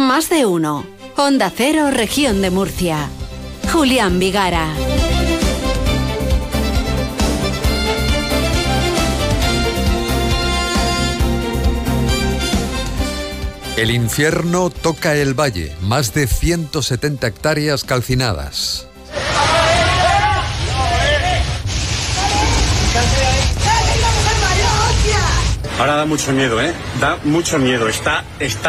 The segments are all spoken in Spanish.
Más de uno. Onda Cero, Región de Murcia. Julián Vigara. El infierno toca el valle. Más de 170 hectáreas calcinadas. Ahora da mucho miedo, ¿eh? Da mucho miedo. Está...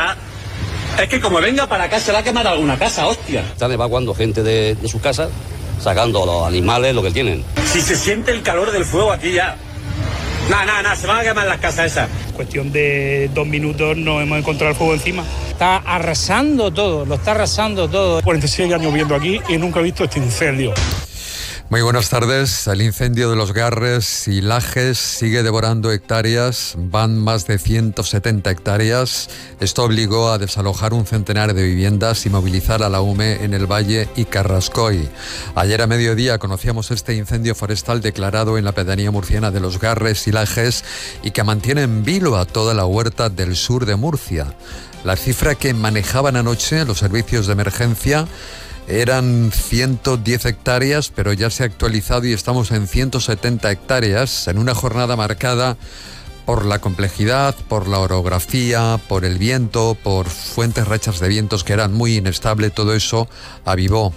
Es que como venga para acá se va a quemar alguna casa, hostia. Están evacuando gente de sus casas, sacando los animales, lo que tienen. Si se siente el calor del fuego aquí ya. Nada, se van a quemar las casas esas. En cuestión de 2 minutos nos hemos encontrado el fuego encima. Está arrasando todo, lo está arrasando todo. 46 años viviendo aquí y nunca he visto este incendio. Muy buenas tardes. El incendio de los Garres y Lajes sigue devorando hectáreas. Van más de 170 hectáreas. Esto obligó a desalojar un centenar de viviendas y movilizar a la UME en el Valle y Carrascoy. Ayer a mediodía conocíamos este incendio forestal declarado en la pedanía murciana de los Garres y Lajes y que mantiene en vilo a toda la huerta del sur de Murcia. La cifra que manejaban anoche los servicios de emergencia eran 110 hectáreas, pero ya se ha actualizado y estamos en 170 hectáreas en una jornada marcada por la complejidad, por la orografía, por el viento, por fuentes rachas de vientos que eran muy inestables. Todo eso avivó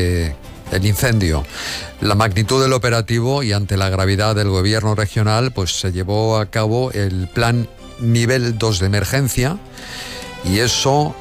el incendio. La magnitud del operativo y ante la gravedad del gobierno regional, pues se llevó a cabo el plan nivel 2 de emergencia. Y eso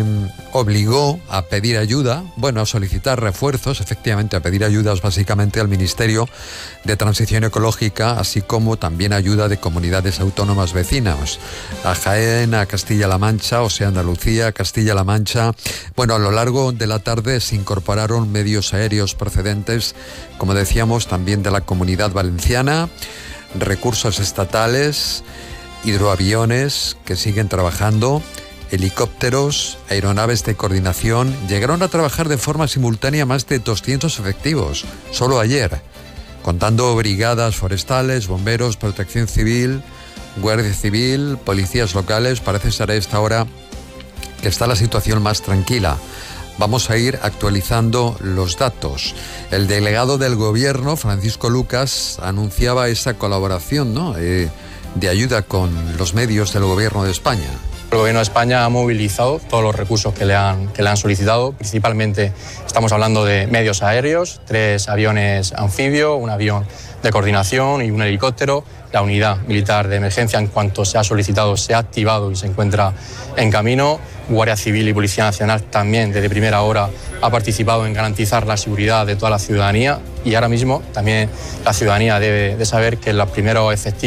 obligó a pedir ayuda, a solicitar refuerzos, efectivamente a pedir ayudas básicamente al Ministerio de Transición Ecológica, así como también ayuda de comunidades autónomas vecinas, a Jaén, a Castilla-La Mancha, Andalucía, Castilla-La Mancha. A lo largo de la tarde se incorporaron medios aéreos procedentes, como decíamos, también de la Comunidad Valenciana, recursos estatales, hidroaviones que siguen trabajando, helicópteros, aeronaves de coordinación. Llegaron a trabajar de forma simultánea más de 200 efectivos, solo ayer, contando brigadas forestales, bomberos, protección civil, guardia civil, policías locales. Parece ser a esta hora que está la situación más tranquila. Vamos a ir actualizando los datos. El delegado del gobierno, Francisco Lucas, anunciaba esa colaboración, de ayuda con los medios del gobierno de España. El Gobierno de España ha movilizado todos los recursos que le han solicitado. Principalmente estamos hablando de medios aéreos, 3 aviones anfibios, un avión de coordinación y un helicóptero. La unidad militar de emergencia, en cuanto se ha solicitado, se ha activado y se encuentra en camino. Guardia Civil y Policía Nacional también desde primera hora ha participado en garantizar la seguridad de toda la ciudadanía, y ahora mismo también la ciudadanía debe de saber que los primeros efectivos